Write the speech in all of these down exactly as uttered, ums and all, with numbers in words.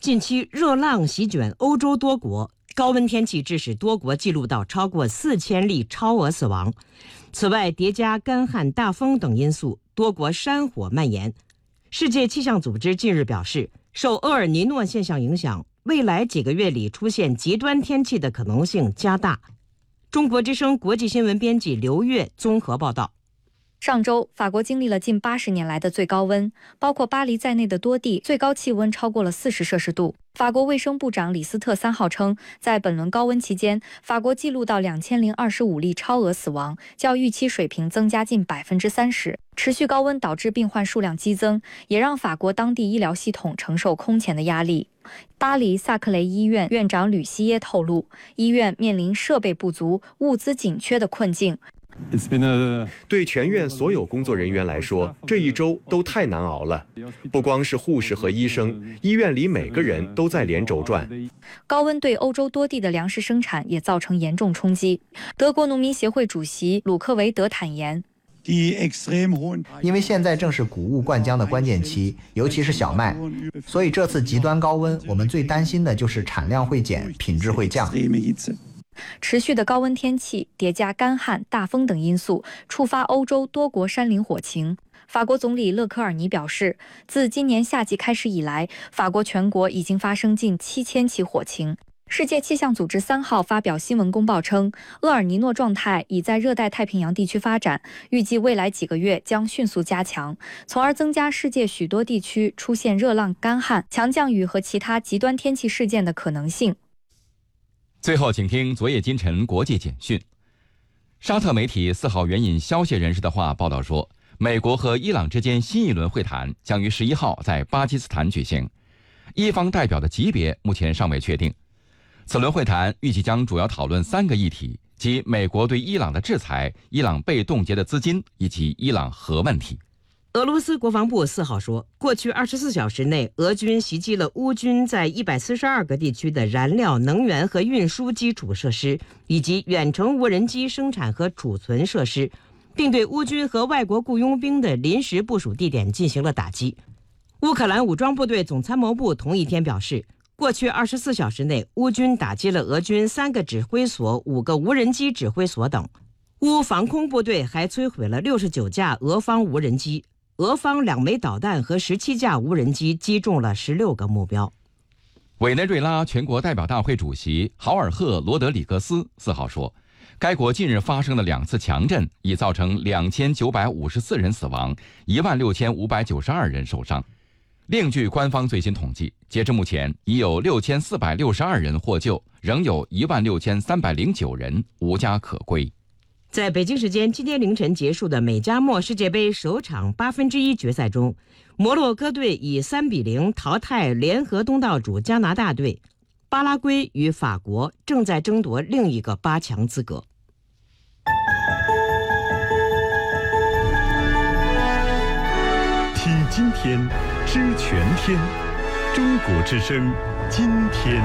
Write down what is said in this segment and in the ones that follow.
近期热浪席卷欧洲多国，高温天气致使多国记录到超过四千例超额死亡。此外，叠加干旱、大风等因素，多国山火蔓延。世界气象组织近日表示，受厄尔尼诺现象影响，未来几个月里出现极端天气的可能性加大。中国之声国际新闻编辑刘月综合报道。 上周，法国经历了近八十年来的最高温，包括巴黎在内的多地最高气温超过了四十摄氏度。法国卫生部长李斯特三号称，在本轮高温期间，法国记录到两千零二十五例超额死亡，较预期水平增加近百分之三十。持续高温导致病患数量激增，也让法国当地医疗系统承受空前的压力。巴黎萨克雷医院院长吕西耶透露，医院面临设备不足、物资紧缺的困境。 对全院所有工作人员来说，这一周都太难熬了。不光是护士和医生，医院里每个人都在连轴转。 高温对欧洲多地的粮食生产也造成严重冲击。德国农民协会主席鲁克维德坦言， 因为现在正是谷物灌浆的关键期，尤其是小麦，所以这次极端高温，我们最担心的就是产量会减，品质会降。 持续的高温天气叠加干旱、大风等因素，触发欧洲多国山林火情。法国总理勒科尔尼表示，自今年夏季开始以来，法国全国已经发生近七千起火情。世界气象组织三号发表新闻公报称，厄尔尼诺状态已在热带太平洋地区发展，预计未来几个月将迅速加强，从而增加世界许多地区出现热浪、干旱、强降雨和其他极端天气事件的可能性。 最后，请听昨夜今晨国际简讯。沙特媒体四号援引消息人士的话报道说，美国和伊朗之间新一轮会谈将于十一号在巴基斯坦举行，伊方代表的级别目前尚未确定。此轮会谈预计将主要讨论三个议题，即美国对伊朗的制裁、伊朗被冻结的资金以及伊朗核问题。 俄罗斯国防部四号说，过去二十四小时内，俄军袭击了乌军在一百四十二个地区的燃料、能源和运输基础设施，以及远程无人机生产和储存设施，并对乌军和外国雇佣兵的临时部署地点进行了打击。乌克兰武装部队总参谋部同一天表示，过去二十四小时内，乌军打击了俄军三个指挥所、五个无人机指挥所等。乌防空部队还摧毁了六十九架俄方无人机。俄方两枚导弹和十七架无人机击中了十六个目标。 委内瑞拉全国代表大会主席豪尔赫·罗德里格斯四号说，该国近日发生的两次强震已造成两千九百五十四人死亡，一万六千五百九十二人受伤。另据官方最新统计，截至目前已有六千四百六十二人获救，仍有一万六千三百零九人无家可归。 在北京时间今天凌晨结束的美加墨世界杯首场八分之一决赛中，摩洛哥队以三比零淘汰联合东道主加拿大队，巴拉圭与法国正在争夺另一个八强资格。 听今天，知全天，中国之声，今天。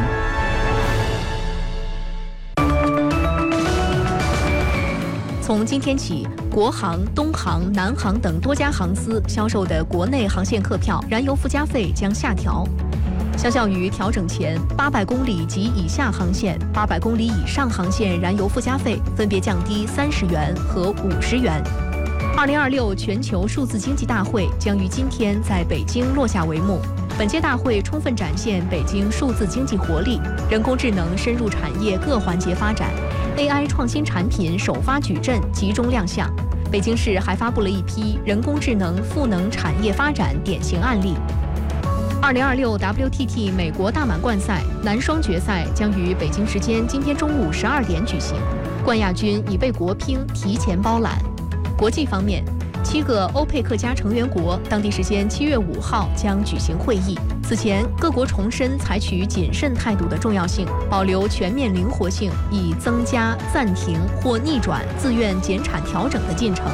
从今天起，国航、东航、南航等多家航司销售的国内航线客票燃油附加费将下调。相较于调整前，八百公里及以下航线、八百公里以上航线燃油附加费分别降低三十元和五十元。二零二六全球数字经济大会将于今天在北京落下帷幕。本届大会充分展现北京数字经济活力，人工智能深入产业各环节发展。A I 创新产品首发矩阵集中亮相，北京市还发布了一批人工智能赋能产业发展典型案例。二零二六 W T T 美国大满贯赛男双决赛将于北京时间今天中午十二点举行，冠亚军已被国乒提前包揽。国际方面，七个欧佩克加成员国当地时间七月五号将举行会议。此前，各国重申采取谨慎态度的重要性，保留全面灵活性，以增加、暂停或逆转自愿减产调整的进程。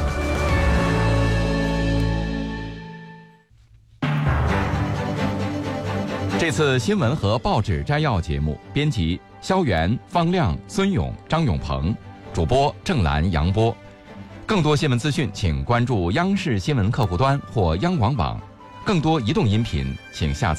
这次新闻和报纸摘要节目，编辑肖元、方亮、孙勇、张永鹏，主播郑兰、杨波。更多新闻资讯，请关注央视新闻客户端或央广网。更多移动音频，请下载。